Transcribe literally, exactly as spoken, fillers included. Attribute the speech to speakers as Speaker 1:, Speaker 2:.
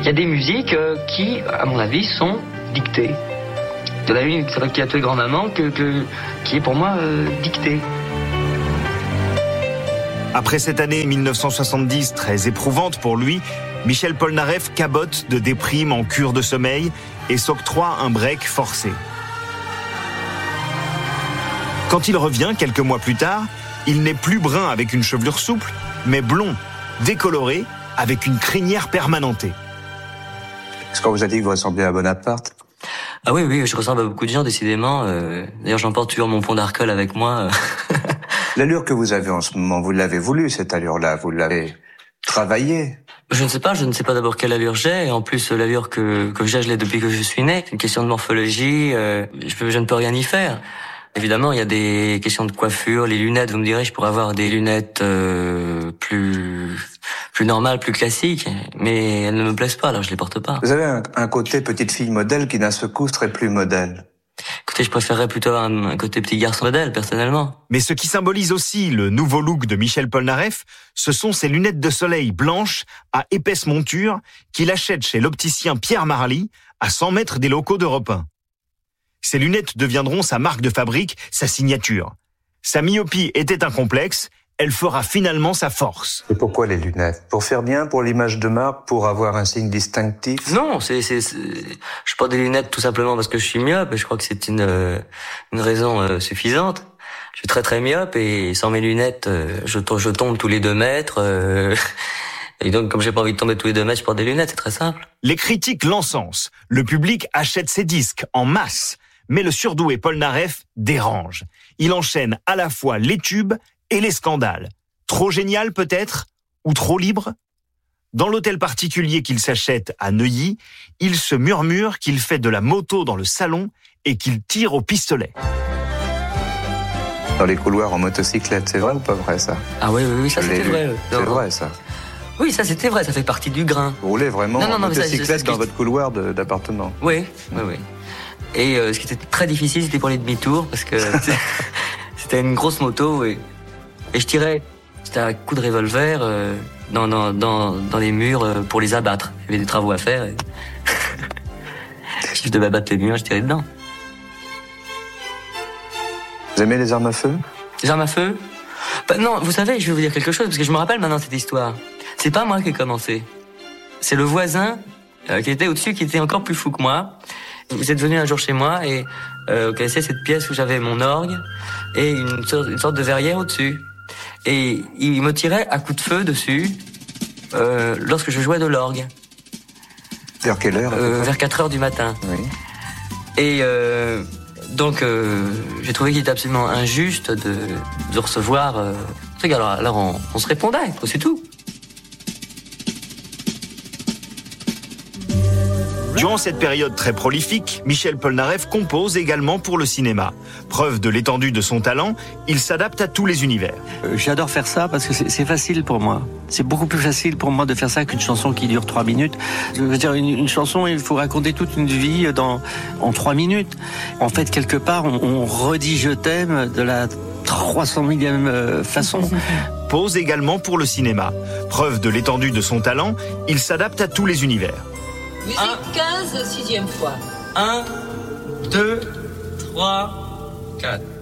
Speaker 1: y a des musiques euh, qui, à mon avis, sont dictées. Il y en a une qui a tué grand-maman que, que, qui est pour moi euh, dictée.
Speaker 2: Après cette année mille neuf cent soixante-dix très éprouvante pour lui, Michel Polnareff cabote de déprime en cure de sommeil et s'octroie un break forcé. Quand il revient quelques mois plus tard, il n'est plus brun avec une chevelure souple, mais blond, décoloré, avec une crinière permanentée.
Speaker 3: Est-ce qu'on vous a dit que vous ressemblez à Bonaparte ?
Speaker 1: Ah oui, oui, je ressemble à beaucoup de gens, décidément. Euh, d'ailleurs, j'emporte toujours mon pont d'Arcole avec moi.
Speaker 3: L'allure que vous avez en ce moment, vous l'avez voulu, cette allure-là, vous l'avez travaillée.
Speaker 1: Je ne sais pas, je ne sais pas d'abord quelle allure j'ai. En plus, l'allure que, que j'ai, je l'ai depuis que je suis né. C'est une question de morphologie, euh, je, peux, je ne peux rien y faire. Évidemment, il y a des questions de coiffure, les lunettes, vous me direz, je pourrais avoir des lunettes euh, plus plus normales, plus classiques, mais elles ne me plaisent pas, alors je les porte pas.
Speaker 3: Vous avez un, un côté petite fille modèle qui d'un seul coup serait plus modèle.
Speaker 1: Écoutez, je préférerais plutôt un, un côté petit garçon modèle, personnellement.
Speaker 2: Mais ce qui symbolise aussi le nouveau look de Michel Polnareff, ce sont ses lunettes de soleil blanches à épaisse monture qu'il achète chez l'opticien Pierre Marly, à cent mètres des locaux d'Europe un. Ces lunettes deviendront sa marque de fabrique, sa signature. Sa myopie était un complexe, elle fera finalement sa force.
Speaker 3: Et pourquoi les lunettes ? Pour faire bien, pour l'image de marque, pour avoir un signe distinctif ?
Speaker 1: Non, c'est, c'est, c'est... je porte des lunettes tout simplement parce que je suis myope et je crois que c'est une, euh, une raison euh, suffisante. Je suis très très myope et sans mes lunettes, euh, je, to- je tombe tous les deux mètres. Euh... Et donc, comme j'ai pas envie de tomber tous les deux mètres, je porte des lunettes, c'est très simple.
Speaker 2: Les critiques l'encensent. Le public achète ses disques en masse. Mais le surdoué Polnareff dérange. Il enchaîne à la fois les tubes et les scandales. Trop génial peut-être ? Ou trop libre ? Dans l'hôtel particulier qu'il s'achète à Neuilly, il se murmure qu'il fait de la moto dans le salon et qu'il tire au pistolet.
Speaker 3: Dans les couloirs en motocyclette, c'est vrai ou pas vrai ça ?
Speaker 1: Ah oui, oui, oui, ça
Speaker 3: Je l'ai
Speaker 1: c'était
Speaker 3: vu.
Speaker 1: vrai.
Speaker 3: C'est
Speaker 1: Non, non.
Speaker 3: vrai ça.
Speaker 1: Oui, ça c'était vrai, ça fait partie du grain.
Speaker 3: Vous roulez vraiment
Speaker 1: Non, non,
Speaker 3: en
Speaker 1: non, mais ça,
Speaker 3: motocyclette
Speaker 1: c'est ce que
Speaker 3: dans
Speaker 1: je-
Speaker 3: votre couloir de, d'appartement ?
Speaker 1: Oui, oui, oui. Et euh, ce qui était très difficile, c'était pour les demi-tours, parce que c'était une grosse moto et, et je tirais, c'était un coup de revolver euh, dans, dans, dans, dans les murs euh, pour les abattre. Il y avait des travaux à faire. Et... si je devais abattre les murs, je tirais dedans.
Speaker 3: Vous aimez les armes à feu ?
Speaker 1: Les armes à feu ? Bah, non, vous savez, je vais vous dire quelque chose, parce que je me rappelle maintenant cette histoire. C'est pas moi qui ai commencé. C'est le voisin euh, qui était au-dessus, qui était encore plus fou que moi. Vous êtes venu un jour chez moi et euh, vous connaissez cette pièce où j'avais mon orgue et une sorte, une sorte de verrière au-dessus. Et il me tirait à coups de feu dessus euh, lorsque je jouais de l'orgue.
Speaker 3: Vers quelle heure ?
Speaker 1: Euh, vers quatre heures du matin.
Speaker 3: Oui.
Speaker 1: Et euh, donc, euh, j'ai trouvé qu'il était absolument injuste de, de recevoir... Euh, alors, alors on, on se répondait, c'est tout.
Speaker 2: Durant cette période très prolifique, Michel Polnareff compose également pour le cinéma. Preuve de l'étendue de son talent, il s'adapte à tous les univers.
Speaker 4: Euh, J'adore faire ça parce que c'est, c'est facile pour moi. C'est beaucoup plus facile pour moi de faire ça qu'une chanson qui dure trois minutes. Je veux dire, une, une chanson, il faut raconter toute une vie dans, en trois minutes. En fait, quelque part, on, on redit je t'aime de la trois cent millième façon.
Speaker 2: Pose également pour le cinéma. Preuve de l'étendue de son talent, il s'adapte à tous les univers.
Speaker 5: Musique quinze, sixième fois.
Speaker 1: un, deux, trois, quatre.